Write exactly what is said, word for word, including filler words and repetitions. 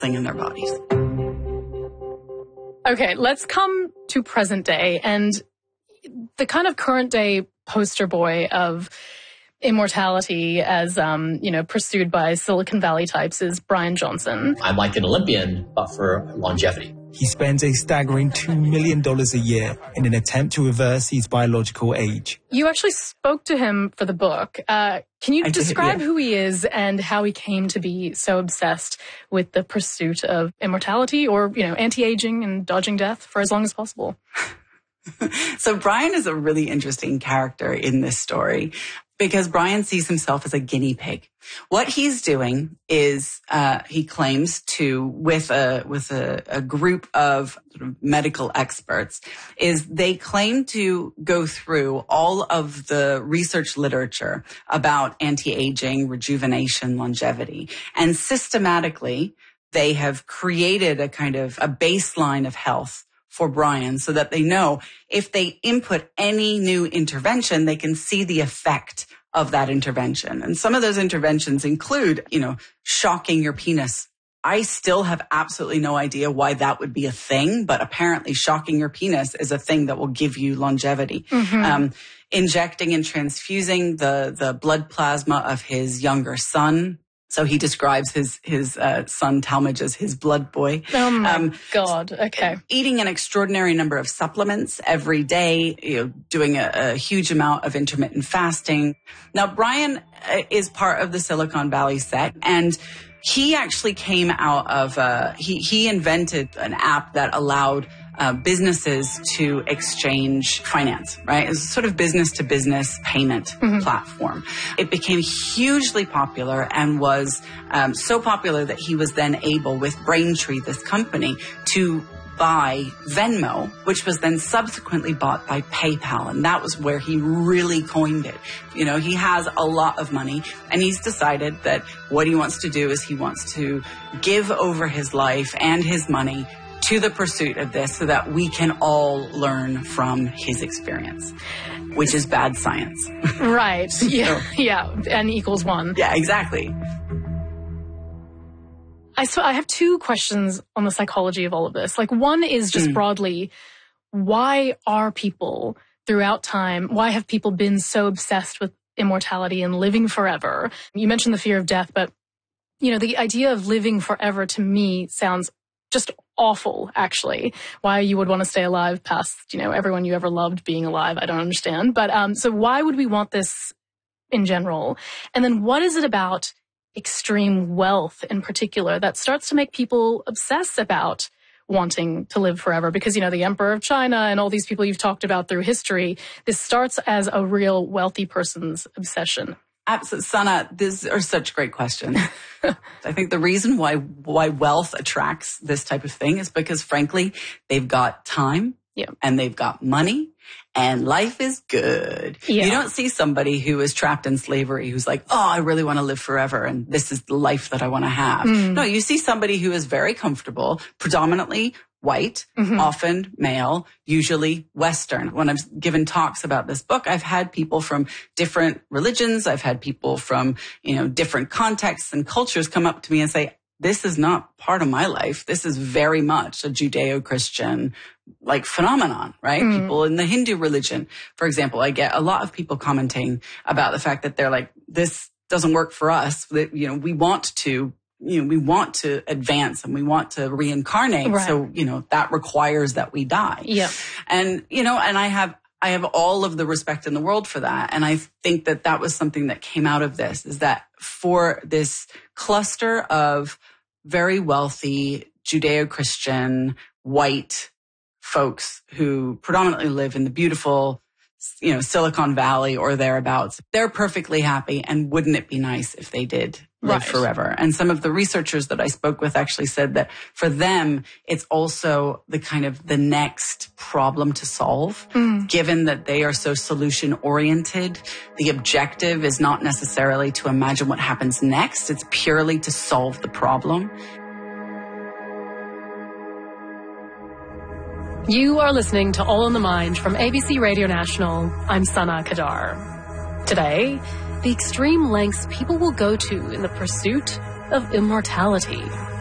thing in their bodies. Okay, let's come to present day, and the kind of current day poster boy of immortality as, um, you know, pursued by Silicon Valley types is Bryan Johnson. I'm like an Olympian, but for longevity. He spends a staggering two million dollars a year in an attempt to reverse his biological age. You actually spoke to him for the book. Uh, can you I describe did, yeah. who he is and how he came to be so obsessed with the pursuit of immortality or, you know, anti-aging and dodging death for as long as possible? So Bryan is a really interesting character in this story because Bryan sees himself as a guinea pig. What he's doing is uh, he claims to, with a with a, a group of sort of medical experts, is they claim to go through all of the research literature about anti-aging, rejuvenation, longevity, and systematically they have created a kind of a baseline of health for Bryan so that they know if they input any new intervention, they can see the effect of that intervention. And some of those interventions include, you know, shocking your penis. I still have absolutely no idea why that would be a thing, but apparently shocking your penis is a thing that will give you longevity. Mm-hmm. Um, injecting and transfusing the, the blood plasma of his younger son. So he describes his his uh, son Talmadge as his blood boy. Oh my um, God! Okay. Eating an extraordinary number of supplements every day. You know, doing a, a huge amount of intermittent fasting. Now Bryan is part of the Silicon Valley set, and he actually came out of uh, he he invented an app that allowed Uh, businesses to exchange finance, right? It's a sort of business-to-business payment mm-hmm. platform. It became hugely popular and was um, so popular that he was then able, with Braintree, this company, to buy Venmo, which was then subsequently bought by PayPal. And that was where he really coined it. You know, he has a lot of money, and he's decided that what he wants to do is he wants to give over his life and his money to the pursuit of this so that we can all learn from his experience, which is bad science. Right. Yeah. So, yeah. N equals one. Yeah, exactly. I, so I have two questions on the psychology of all of this. Like, one is just mm. broadly, why are people throughout time, why have people been so obsessed with immortality and living forever? You mentioned the fear of death, but, you know, the idea of living forever to me sounds just awful, actually. Why you would want to stay alive past, you know, everyone you ever loved being alive, I don't understand. But um, so why would we want this in general? And then what is it about extreme wealth in particular that starts to make people obsess about wanting to live forever? Because, you know, the Emperor of China and all these people you've talked about through history, this starts as a real wealthy person's obsession. Absolutely. Sana, these are such great questions. I think the reason why why wealth attracts this type of thing is because, frankly, they've got time yeah. and they've got money and life is good. Yeah. You don't see somebody who is trapped in slavery who's like, oh, I really want to live forever and this is the life that I want to have. Mm. No, you see somebody who is very comfortable, predominantly white, mm-hmm. often male, usually Western. When I've given talks about this book, I've had people from different religions. I've had people from, you know, different contexts and cultures come up to me and say, this is not part of my life. This is very much a Judeo-Christian like phenomenon, right? Mm. People in the Hindu religion, for example, I get a lot of people commenting about the fact that they're like, this doesn't work for us. That, you know, we want to You know, we want to advance and we want to reincarnate. Right. So, you know, that requires that we die. Yeah. And, you know, and I have, I have all of the respect in the world for that. And I think that that was something that came out of this, is that for this cluster of very wealthy Judeo-Christian white folks who predominantly live in the beautiful, you know, Silicon Valley or thereabouts, they're perfectly happy. And wouldn't it be nice if they did live right. forever? And some of the researchers that I spoke with actually said that for them, it's also the kind of the next problem to solve, mm. given that they are so solution oriented. The objective is not necessarily to imagine what happens next. It's purely to solve the problem. You are listening to All in the Mind from A B C Radio National. I'm Sana Kadar. Today, the extreme lengths people will go to in the pursuit of immortality.